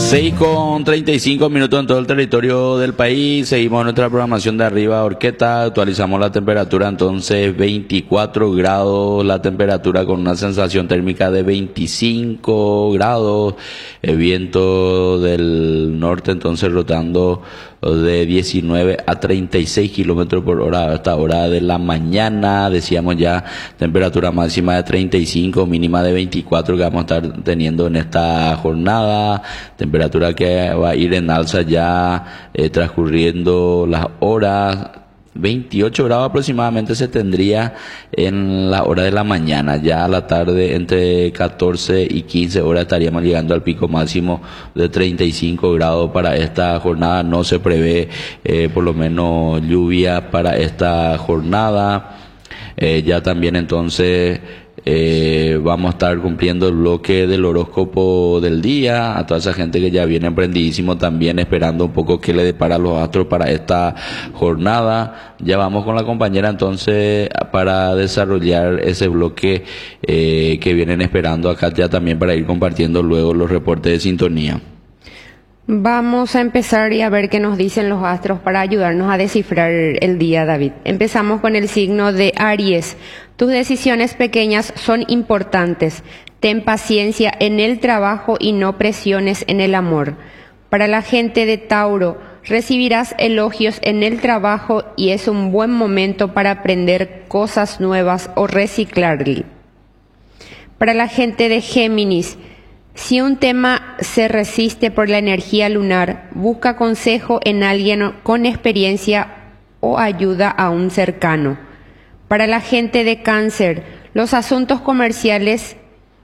6:35 en todo el territorio del país. Seguimos nuestra programación de Arriba Orqueta. Actualizamos la temperatura, entonces 24 grados la temperatura con una sensación térmica de 25 grados. El viento del norte entonces rotando de 19 a 36 kilómetros por hora a esta hora de la mañana. Decíamos ya temperatura máxima de 35, mínima de 24 que vamos a estar teniendo en esta jornada. Temperatura que va a ir en alza ya transcurriendo las horas. 28 grados aproximadamente se tendría en la hora de la mañana. Ya a la tarde entre 14 y 15 horas estaríamos llegando al pico máximo de 35 grados para esta jornada. No se prevé por lo menos lluvia para esta jornada. Ya también entonces vamos a estar cumpliendo el bloque del horóscopo del día. A toda esa gente que ya viene emprendidísimo también esperando un poco qué le depara los astros para esta jornada. Ya vamos con la compañera entonces para desarrollar ese bloque que vienen esperando acá ya también para ir compartiendo luego los reportes de sintonía. Vamos a empezar y a ver qué nos dicen los astros para ayudarnos a descifrar el día, David. Empezamos con el signo de Aries. Tus decisiones pequeñas son importantes. Ten paciencia en el trabajo y no presiones en el amor. Para la gente de Tauro, recibirás elogios en el trabajo y es un buen momento para aprender cosas nuevas o reciclar. Para la gente de Géminis, si un tema se resiste por la energía lunar, busca consejo en alguien con experiencia o ayuda a un cercano. Para la gente de Cáncer, los asuntos comerciales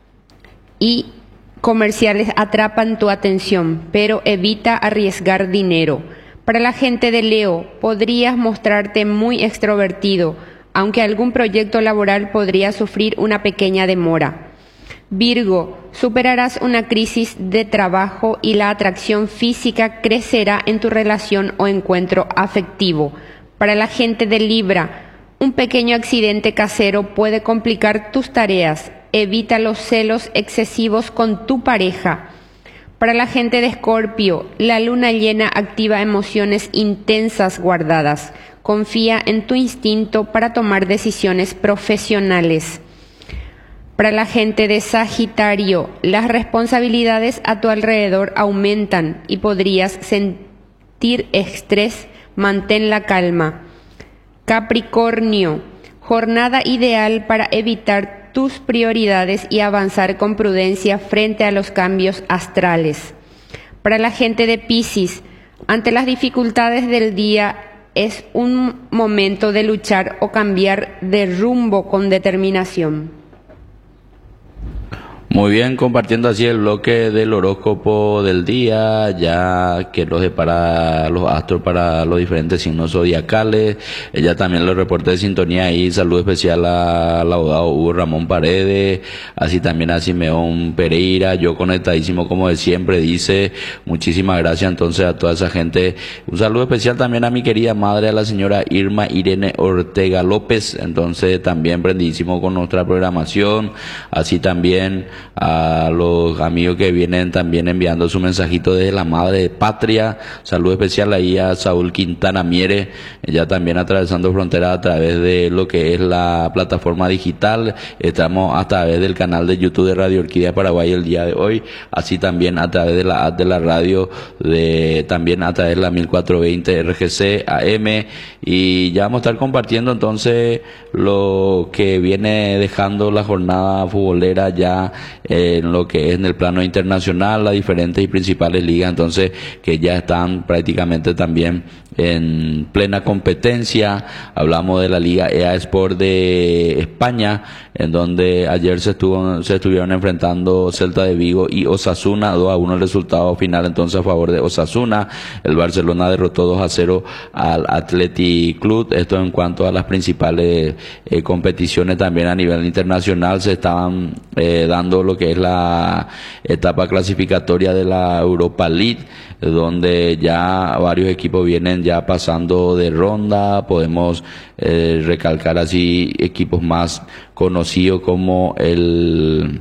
atrapan tu atención, pero evita arriesgar dinero. Para la gente de Leo, podrías mostrarte muy extrovertido, aunque algún proyecto laboral podría sufrir una pequeña demora. Virgo, superarás una crisis de trabajo y la atracción física crecerá en tu relación o encuentro afectivo. Para la gente de Libra, un pequeño accidente casero puede complicar tus tareas. Evita los celos excesivos con tu pareja. Para la gente de Escorpio, la luna llena activa emociones intensas guardadas. Confía en tu instinto para tomar decisiones profesionales. Para la gente de Sagitario, las responsabilidades a tu alrededor aumentan y podrías sentir estrés. Mantén la calma. Capricornio, jornada ideal para evitar tus prioridades y avanzar con prudencia frente a los cambios astrales. Para la gente de Piscis, ante las dificultades del día es un momento de luchar o cambiar de rumbo con determinación. Muy bien, compartiendo así el bloque del horóscopo del día, ya que nos depara los astros para los diferentes signos zodiacales. Ya también los reportes de sintonía y saludo especial al abogado Hugo Ramón Paredes, así también a Simeón Pereira, yo conectadísimo como de siempre, dice, muchísimas gracias entonces a toda esa gente. Un saludo especial también a mi querida madre, a la señora Irma Irene Ortega López, entonces también prendidísimo con nuestra programación, así también a los amigos que vienen también enviando su mensajito desde la madre patria. Saludo especial ahí a Saúl Quintana Miere, ya también atravesando fronteras a través de lo que es la plataforma digital. Estamos a través del canal de YouTube de Radio Orquídea Paraguay el día de hoy, así también a través de la app de la radio, también a través de la 1420 RGC AM, y ya vamos a estar compartiendo entonces lo que viene dejando la jornada futbolera ya en lo que es en el plano internacional, las diferentes y principales ligas entonces que ya están prácticamente también en plena competencia. Hablamos de la Liga EA Sport de España, en donde ayer se estuvieron enfrentando Celta de Vigo y Osasuna, 2-1 el resultado final entonces a favor de Osasuna. El Barcelona derrotó 2-0 al Athletic Club. Esto en cuanto a las principales competiciones. También a nivel internacional se estaban dando lo que es la etapa clasificatoria de la Europa League, donde ya varios equipos vienen ya pasando de ronda. Podemos recalcar así equipos más conocidos como el